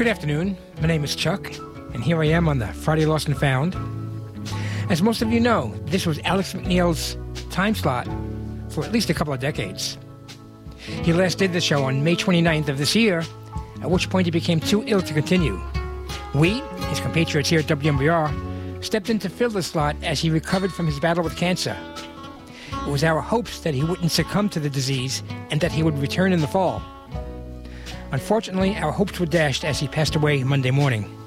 Good afternoon. My name is Chuck, and here I am on the Friday Lost and Found. As most of you know, this was Alex McNeil's time slot for at least a couple of decades. He last did the show on May 29th of this year, at which point he became too ill to continue. We, his compatriots here at WMBR, stepped in to fill the slot as he recovered from his battle with cancer. It was our hopes that he wouldn't succumb to the disease and that he would return in the fall. Unfortunately, our hopes were dashed as he passed away Monday morning.